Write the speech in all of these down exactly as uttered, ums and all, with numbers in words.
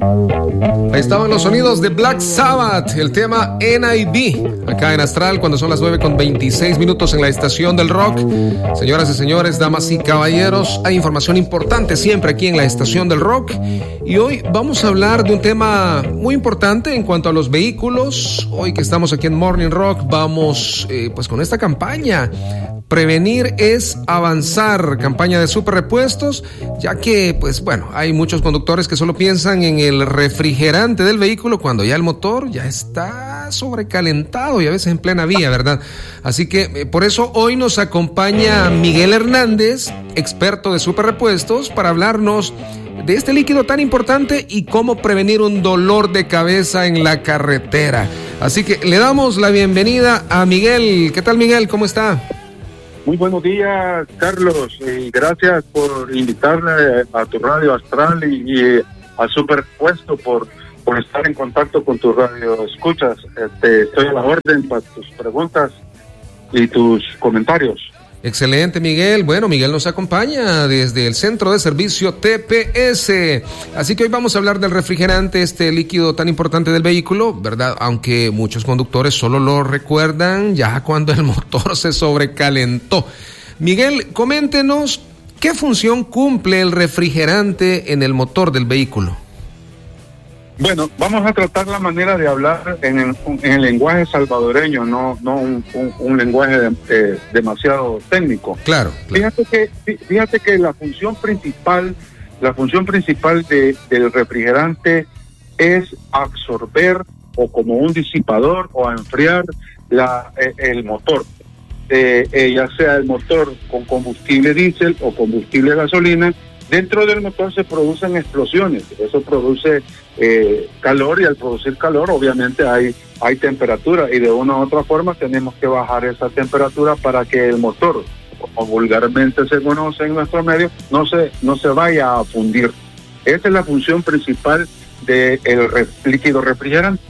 Ahí estaban los sonidos de Black Sabbath, el tema N I B, acá en Astral, cuando son las nueve con veintiséis minutos en la estación del rock. Señoras y señores, damas y caballeros, hay información importante siempre aquí en la estación del rock. Y hoy vamos a hablar de un tema muy importante en cuanto a los vehículos. Hoy que estamos aquí en Morning Rock, vamos eh, pues con esta campaña. Prevenir es avanzar, campaña de super repuestos, ya que, pues bueno, hay muchos conductores que solo piensan en el refrigerante del vehículo cuando ya el motor ya está sobrecalentado y a veces en plena vía, ¿verdad? Así que eh, por eso hoy nos acompaña Miguel Hernández, experto de super repuestos, para hablarnos de este líquido tan importante y cómo prevenir un dolor de cabeza en la carretera. Así que le damos la bienvenida a Miguel. ¿Qué tal, Miguel? ¿Cómo está? Muy buenos días, Carlos, y gracias por invitarme a tu radio Astral y, y a Superpuesto por, por estar en contacto con tu radio escuchas. Este, estoy a la orden para tus preguntas y tus comentarios. Excelente, Miguel. Bueno, Miguel nos acompaña desde el Centro de Servicio T P S. Así que hoy vamos a hablar del refrigerante, este líquido tan importante del vehículo, ¿verdad? Aunque muchos conductores solo lo recuerdan ya cuando el motor se sobrecalentó. Miguel, coméntenos, ¿qué función cumple el refrigerante en el motor del vehículo? Bueno, vamos a tratar la manera de hablar en el, en el lenguaje salvadoreño, no no un, un, un lenguaje de, eh, demasiado técnico. Claro, claro. Fíjate que fíjate que la función principal, la función principal de, del refrigerante es absorber o como un disipador o a enfriar la eh, el motor, eh, eh, ya sea el motor con combustible diésel o combustible gasolina. Dentro del motor se producen explosiones, eso produce eh, calor y al producir calor obviamente hay, hay temperatura y de una u otra forma tenemos que bajar esa temperatura para que el motor, como vulgarmente se conoce en nuestro medio, no se, no se vaya a fundir. Esa es la función principal del re, líquido refrigerante.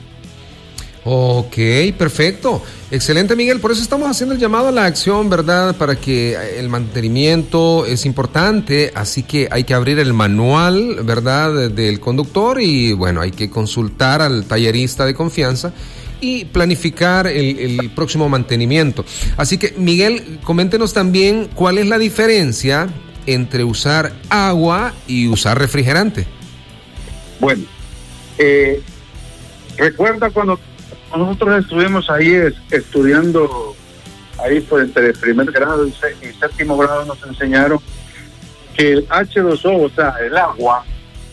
Ok, perfecto. Excelente, Miguel. Por eso estamos haciendo el llamado a la acción, ¿verdad? Para que el mantenimiento es importante, así que hay que abrir el manual, ¿verdad?, del conductor y, bueno, hay que consultar al tallerista de confianza y planificar el, el próximo mantenimiento. Así que, Miguel, coméntenos también cuál es la diferencia entre usar agua y usar refrigerante. Bueno, eh, recuerda cuando nosotros estuvimos ahí es, estudiando, ahí por entre el primer grado y, sé, y séptimo grado nos enseñaron que el hache dos o, o sea, el agua,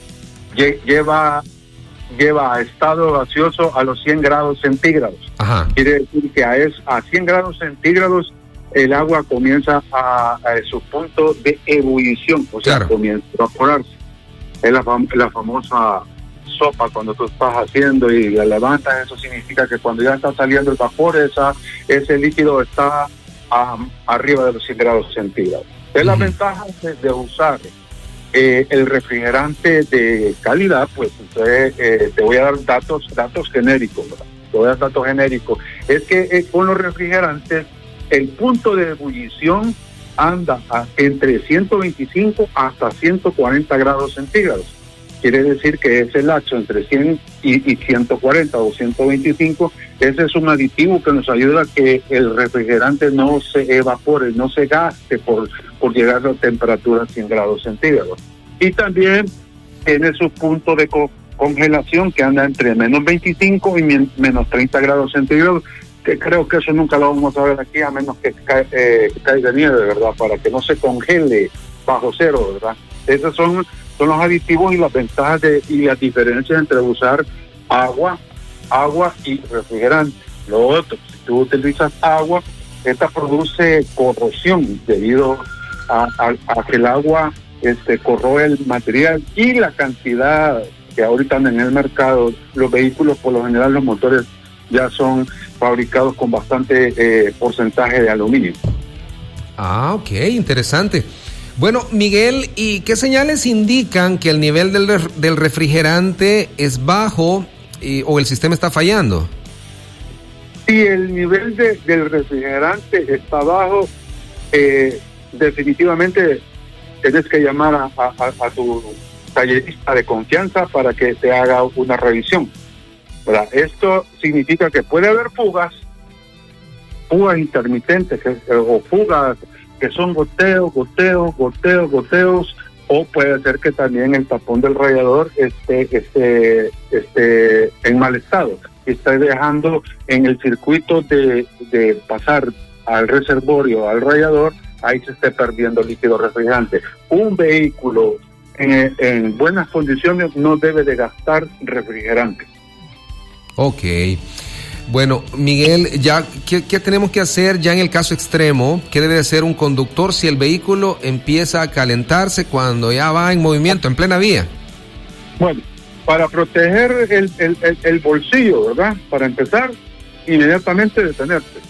lle, lleva lleva a estado gaseoso a los cien grados centígrados. Ajá. Quiere decir que a, es, a cien grados centígrados el agua comienza a, a su punto de ebullición, o sea, claro, comienza a evaporarse. Es la, fam- la famosa sopa cuando tú estás haciendo y la levantas, eso significa que cuando ya está saliendo el vapor, esa, ese líquido está um, arriba de los cien grados centígrados. Es uh-huh. La ventaja de, de usar eh, el refrigerante de calidad, pues entonces eh, te voy a dar datos datos genéricos, ¿verdad? Te voy a dar datos genéricos. Es que eh, con los refrigerantes el punto de ebullición anda a, entre ciento veinticinco hasta ciento cuarenta grados centígrados. Quiere decir que ese lapso entre cien y, y ciento cuarenta o ciento veinticinco, ese es un aditivo que nos ayuda a que el refrigerante no se evapore, no se gaste por, por llegar a temperatura cien grados centígrados. Y también tiene su punto de co- congelación que anda entre menos veinticinco y men- menos treinta grados centígrados, que creo que eso nunca lo vamos a ver aquí a menos que, ca- eh, que caiga nieve, ¿verdad? Para que no se congele bajo cero, ¿verdad? Esos son... son los aditivos y las ventajas de, y las diferencias entre usar agua, agua y refrigerante. Lo otro, si tú utilizas agua, esta produce corrosión debido a, a, a que el agua este, corroe el material y la cantidad que ahorita en el mercado, los vehículos, por lo general los motores ya son fabricados con bastante eh, porcentaje de aluminio. Ah, ok, interesante. Bueno, Miguel, ¿y qué señales indican que el nivel del, ref- del refrigerante es bajo y, o el sistema está fallando? Si el nivel de, del refrigerante está bajo, eh, definitivamente tienes que llamar a, a, a tu tallerista de confianza para que te haga una revisión, ¿verdad? Esto significa que puede haber fugas, fugas intermitentes que, o fugas que son goteos, goteos, goteos, goteos, o puede ser que también el tapón del radiador esté, esté, esté en mal estado, esté dejando en el circuito de, de pasar al reservorio, al radiador, ahí se esté perdiendo líquido refrigerante. Un vehículo en, en buenas condiciones no debe de gastar refrigerante. Ok. Bueno, Miguel, ya ¿qué, qué tenemos que hacer ya en el caso extremo? ¿Qué debe hacer un conductor si el vehículo empieza a calentarse cuando ya va en movimiento, en plena vía? Bueno, para proteger el, el, el, el bolsillo, ¿verdad? Para empezar, inmediatamente detenerte.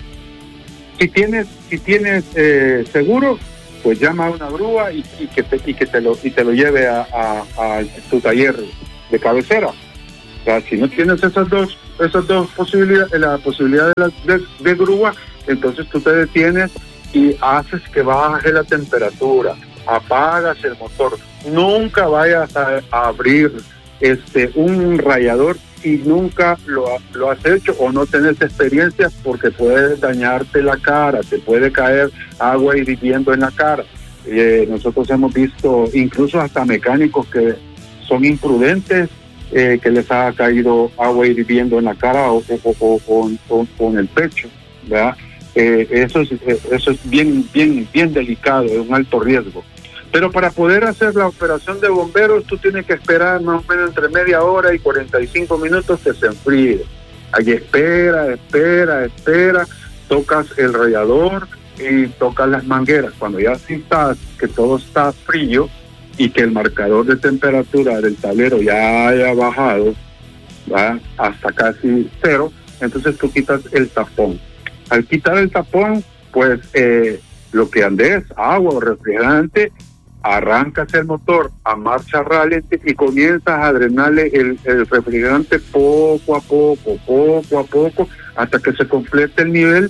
Si tienes, si tienes eh, seguro, pues llama a una grúa y, y que te, y que te lo y te lo lleve a, a, a tu taller de cabecera. O sea, si no tienes esas dos esas dos posibilidades, la posibilidad de, la, de, de grúa, entonces tú te detienes y haces que baje la temperatura, apagas el motor. Nunca vayas a, a abrir este un radiador y nunca lo, lo has hecho o no tenés experiencia, porque puede dañarte la cara, te puede caer agua hirviendo en la cara. Eh, nosotros hemos visto incluso hasta mecánicos que son imprudentes, eh, que les ha caído agua hirviendo en la cara o, o, o, o, o, o en el pecho, ¿verdad? Eh, eso es, eso es bien, bien, bien delicado, es un alto riesgo. Pero para poder hacer la operación de bomberos, tú tienes que esperar más o menos entre media hora y cuarenta y cinco minutos que se enfríe. Ahí espera, espera, espera, tocas el radiador y tocas las mangueras. Cuando ya sientas que todo está frío y que el marcador de temperatura del tablero ya haya bajado, ¿va?, hasta casi cero, entonces tú quitas el tapón. Al quitar el tapón, pues eh, lo que andes, agua o refrigerante, arrancas el motor a marcha ralente y comienzas a drenarle el, el refrigerante poco a poco, poco a poco, hasta que se complete el nivel.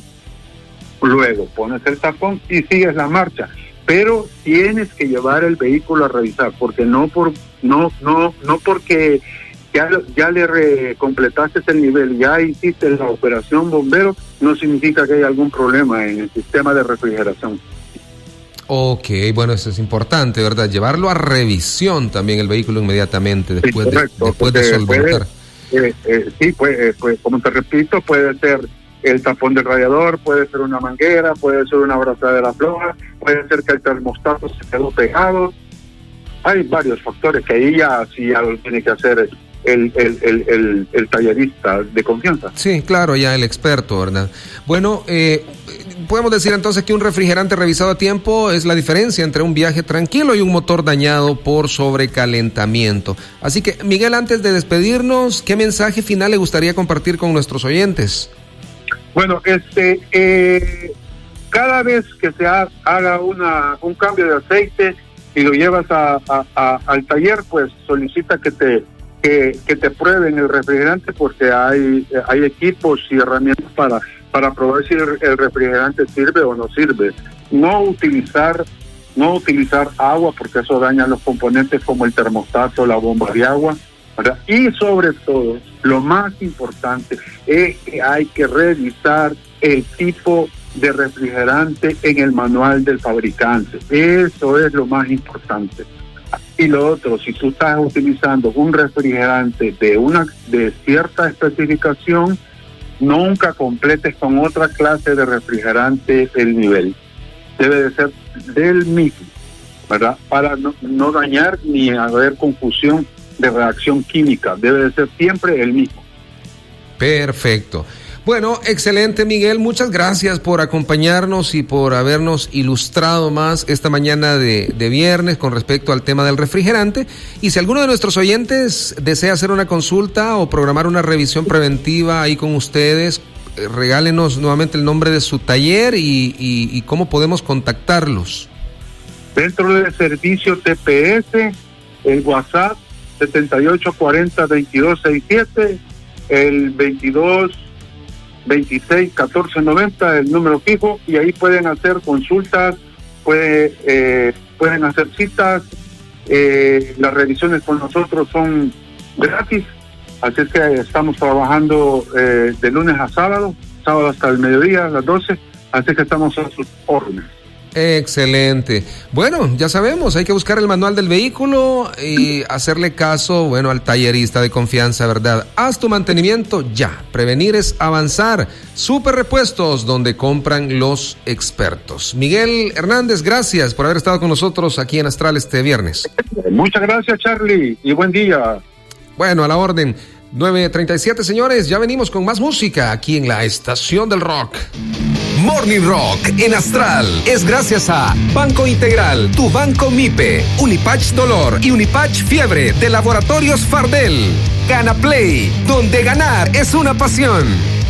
Luego pones el tapón y sigues la marcha, pero tienes que llevar el vehículo a revisar, porque no por no no no porque ya, ya le re, completaste el nivel, ya hiciste la operación bombero, no significa que haya algún problema en el sistema de refrigeración. Ok, bueno, eso es importante, ¿verdad? Llevarlo a revisión también el vehículo inmediatamente después, sí, correcto, de, después de solventar. Puede, eh, eh, sí, pues, pues, como te repito, puede ser el tapón del radiador, puede ser una manguera, puede ser una abrazadera floja, puede ser que el termostato se quedó pegado. Hay varios factores que ahí ya sí ya lo tiene que hacer el, el, el, el, el tallerista de confianza. Sí, claro, ya el experto, ¿verdad? Bueno, eh, podemos decir entonces que un refrigerante revisado a tiempo es la diferencia entre un viaje tranquilo y un motor dañado por sobrecalentamiento. Así que, Miguel, antes de despedirnos, ¿qué mensaje final le gustaría compartir con nuestros oyentes? Bueno, este, eh, cada vez que se ha, haga una un cambio de aceite y lo llevas a, a, a, al taller, pues solicita que te que, que te prueben el refrigerante, porque hay hay equipos y herramientas para para probar si el, el refrigerante sirve o no sirve. No utilizar no utilizar agua, porque eso daña los componentes como el termostato, la bomba de agua, ¿verdad? Y sobre todo, lo más importante es que hay que revisar el tipo de refrigerante en el manual del fabricante. Eso es lo más importante. Y lo otro, si tú estás utilizando un refrigerante de una de cierta especificación, nunca completes con otra clase de refrigerante el nivel. Debe de ser del mismo, ¿verdad? Para no, no dañar ni haber confusión de reacción química. Debe de ser siempre el mismo. Perfecto. Bueno, excelente, Miguel. Muchas gracias por acompañarnos y por habernos ilustrado más esta mañana de, de viernes con respecto al tema del refrigerante. Y si alguno de nuestros oyentes desea hacer una consulta o programar una revisión preventiva ahí con ustedes, eh, regálenos nuevamente el nombre de su taller y, y, y cómo podemos contactarlos. Dentro del servicio T P S, el WhatsApp setenta y ocho cuarenta veintidós sesenta y siete, el veintidós veintiséis catorce noventa, el número fijo, y ahí pueden hacer consultas, puede, eh, pueden hacer citas Eh, las revisiones con nosotros son gratis, así es que estamos trabajando eh, de lunes a sábado, sábado hasta el mediodía, a las doce, así que estamos a sus órdenes. Excelente. Bueno, ya sabemos, hay que buscar el manual del vehículo y hacerle caso, bueno, al tallerista de confianza, ¿verdad? Haz tu mantenimiento ya. Prevenir es avanzar. Super Repuestos, donde compran los expertos. Miguel Hernández, gracias por haber estado con nosotros aquí en Astral este viernes. Muchas gracias, Charlie, y buen día. Bueno, a la orden. nueve treinta y siete, señores, ya venimos con más música aquí en la Estación del Rock. Morning Rock en Astral es gracias a Banco Integral, tu banco MIPE, Unipatch Dolor y Unipatch Fiebre de Laboratorios Fardel. Gana Play, donde ganar es una pasión.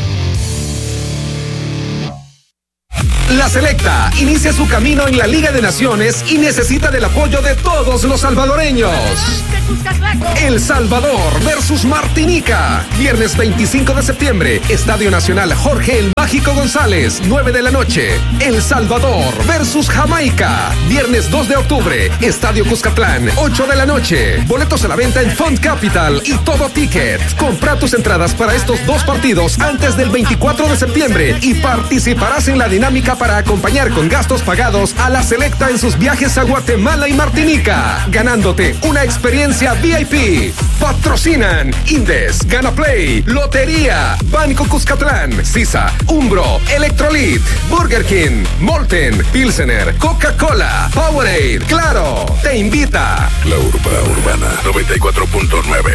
La Selecta inicia su camino en la Liga de Naciones y necesita del apoyo de todos los salvadoreños. El Salvador versus Martinica. Viernes veinticinco de septiembre, Estadio Nacional Jorge el Mágico González, nueve de la noche. El Salvador versus Jamaica. Viernes dos de octubre, Estadio Cuscatlán, ocho de la noche. Boletos a la venta en Fund Capital y Todo Ticket. Compra tus entradas para estos dos partidos antes del veinticuatro de septiembre y participarás en la dinámica para acompañar con gastos pagados a la Selecta en sus viajes a Guatemala y Martinica, ganándote una experiencia V I P. Patrocinan Indes, Gana Play, Lotería, Banco Cuscatlán, Sisa, Umbro, Electrolit, Burger King, Molten, Pilsener, Coca-Cola, Powerade. Claro, te invita. La Urba Urbana noventa y cuatro punto nueve.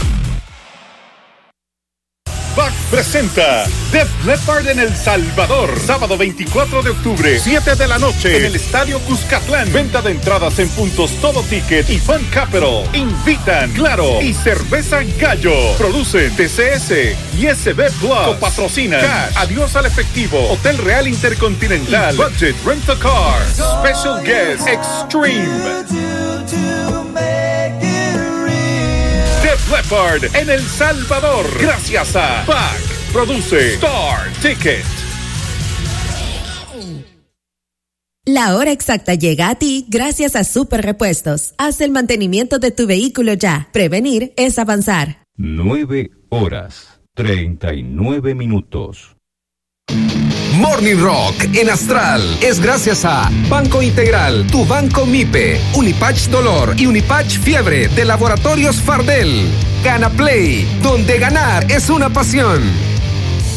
B A C presenta Def Leppard en El Salvador, sábado veinticuatro de octubre, siete de la noche, en el Estadio Cuscatlán. Venta de entradas en puntos Todo Ticket y Fun Capital. Invitan Claro y Cerveza Gallo. Producen T C S y S B Plus. Copatrocinan Cash, Adiós al Efectivo, Hotel Real Intercontinental, y Budget Rent a Car. Special Guest Extreme. Def Leppard en El Salvador, gracias a B A C. Produce Star Ticket. La hora exacta llega a ti gracias a Super Repuestos. Haz el mantenimiento de tu vehículo ya. Prevenir es avanzar. Nueve horas, treinta y nueve minutos. Morning Rock en Astral es gracias a Banco Integral, tu banco MIPE, Unipatch Dolor y Unipatch Fiebre de Laboratorios Fardel. Gana Play, donde ganar es una pasión.